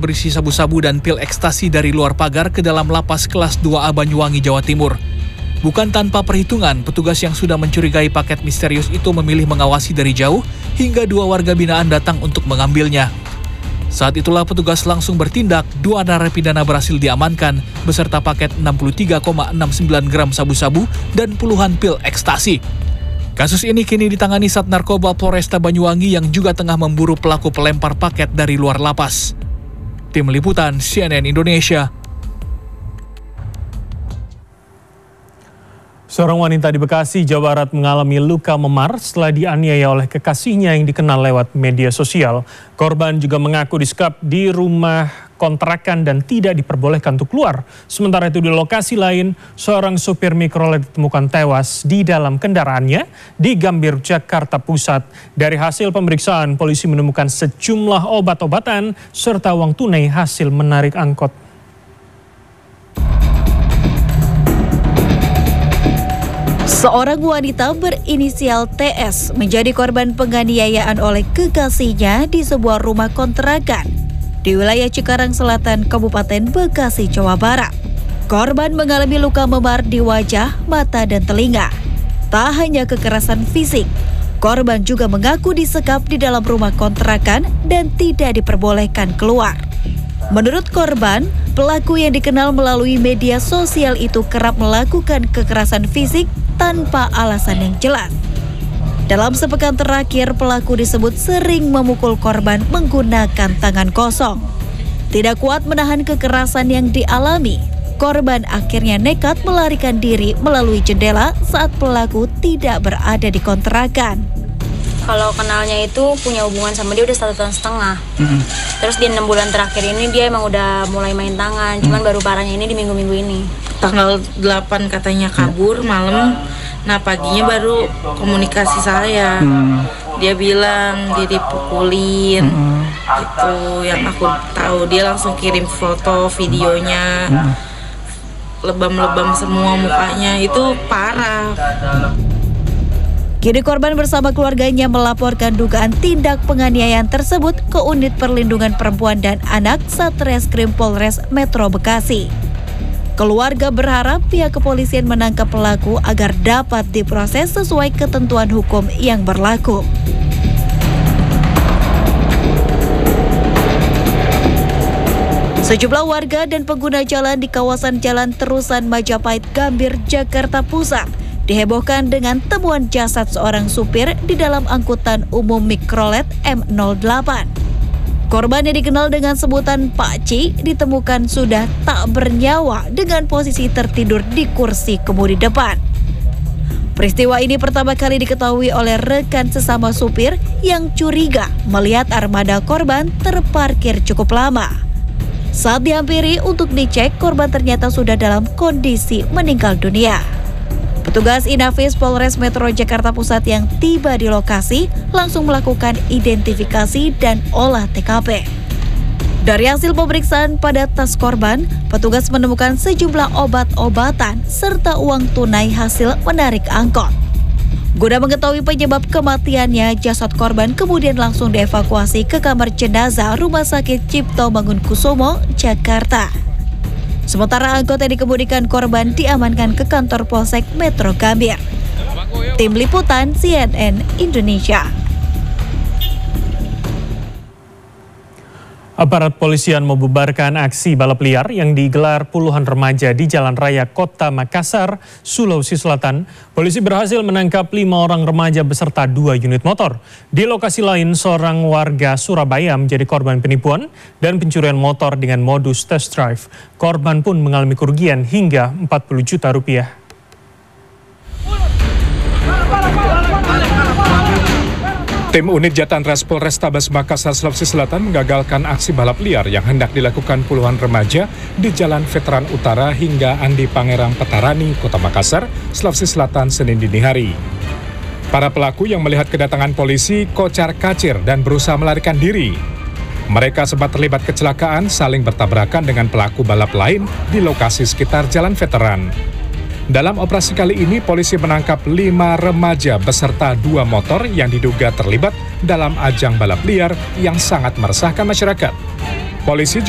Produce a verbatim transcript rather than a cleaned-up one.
berisi sabu-sabu dan pil ekstasi dari luar pagar ke dalam lapas kelas dua A Banyuwangi, Jawa Timur. Bukan tanpa perhitungan, petugas yang sudah mencurigai paket misterius itu memilih mengawasi dari jauh hingga dua warga binaan datang untuk mengambilnya. Saat itulah petugas langsung bertindak, dua narapidana berhasil diamankan beserta paket enam puluh tiga koma enam sembilan gram sabu-sabu dan puluhan pil ekstasi. Kasus ini kini ditangani Sat Narkoba Polresta Banyuwangi yang juga tengah memburu pelaku pelempar paket dari luar lapas. Tim Liputan C N N Indonesia. Seorang wanita di Bekasi, Jawa Barat mengalami luka memar setelah dianiaya oleh kekasihnya yang dikenal lewat media sosial. Korban juga mengaku disekap di rumah kontrakan dan tidak diperbolehkan untuk keluar. Sementara itu di lokasi lain, seorang supir mikrolet ditemukan tewas di dalam kendaraannya di Gambir, Jakarta Pusat. Dari hasil pemeriksaan, polisi menemukan sejumlah obat-obatan serta uang tunai hasil menarik angkot. Seorang wanita berinisial T S menjadi korban penganiayaan oleh kekasihnya di sebuah rumah kontrakan di wilayah Cikarang Selatan, Kabupaten Bekasi, Jawa Barat. Korban mengalami luka memar di wajah, mata, dan telinga. Tak hanya kekerasan fisik, korban juga mengaku disekap di dalam rumah kontrakan dan tidak diperbolehkan keluar. Menurut korban, pelaku yang dikenal melalui media sosial itu kerap melakukan kekerasan fisik tanpa alasan yang jelas. Dalam sepekan terakhir, pelaku disebut sering memukul korban menggunakan tangan kosong. Tidak kuat menahan kekerasan yang dialami, korban akhirnya nekat melarikan diri melalui jendela saat pelaku tidak berada di kontrakan. Kalau kenalnya itu punya hubungan sama dia udah satu tahun setengah. Mm-hmm. Terus di enam bulan terakhir ini dia emang udah mulai main tangan. Cuman mm. baru parahnya ini di minggu-minggu ini. Tanggal delapan katanya kabur malam. Nah paginya baru komunikasi saya. Mm. Dia bilang dia dipukulin. Mm. Itu yang aku tahu. Dia langsung kirim foto videonya. Mm. Lebam-lebam semua mukanya. Itu parah. Kini korban bersama keluarganya melaporkan dugaan tindak penganiayaan tersebut ke Unit Perlindungan Perempuan dan Anak Satreskrim Polres Metro Bekasi. Keluarga berharap pihak kepolisian menangkap pelaku agar dapat diproses sesuai ketentuan hukum yang berlaku. Sejumlah warga dan pengguna jalan di kawasan Jalan Terusan Majapahit, Gambir, Jakarta Pusat dihebohkan dengan temuan jasad seorang supir di dalam angkutan umum mikrolet M nol delapan. Korban yang dikenal dengan sebutan Pak Ci ditemukan sudah tak bernyawa dengan posisi tertidur di kursi kemudi depan. Peristiwa ini pertama kali diketahui oleh rekan sesama supir yang curiga melihat armada korban terparkir cukup lama. Saat dihampiri untuk dicek, korban ternyata sudah dalam kondisi meninggal dunia. Petugas Inafis Polres Metro Jakarta Pusat yang tiba di lokasi langsung melakukan identifikasi dan olah T K P. Dari hasil pemeriksaan pada tas korban, petugas menemukan sejumlah obat-obatan serta uang tunai hasil menarik angkot. Guna mengetahui penyebab kematiannya, jasad korban kemudian langsung dievakuasi ke kamar jenazah Rumah Sakit Cipto Mangunkusumo, Jakarta. Sementara angkot yang dikemudikan korban diamankan ke kantor Polsek Metro Gambir. Tim Liputan C N N Indonesia. Aparat polisian membubarkan aksi balap liar yang digelar puluhan remaja di Jalan Raya Kota Makassar, Sulawesi Selatan. Polisi berhasil menangkap lima orang remaja beserta dua unit motor. Di lokasi lain, seorang warga Surabaya menjadi korban penipuan dan pencurian motor dengan modus test drive. Korban pun mengalami kerugian hingga empat puluh juta rupiah. Tim Unit Jatanras Polrestabes Makassar, Sulawesi Selatan menggagalkan aksi balap liar yang hendak dilakukan puluhan remaja di Jalan Veteran Utara hingga Andi Pangerang Petarani, Kota Makassar, Sulawesi Selatan, Senin dini hari. Para pelaku yang melihat kedatangan polisi kocar-kacir dan berusaha melarikan diri. Mereka sempat terlibat kecelakaan saling bertabrakan dengan pelaku balap lain di lokasi sekitar Jalan Veteran. Dalam operasi kali ini, polisi menangkap lima remaja beserta dua motor yang diduga terlibat dalam ajang balap liar yang sangat meresahkan masyarakat. Polisi juga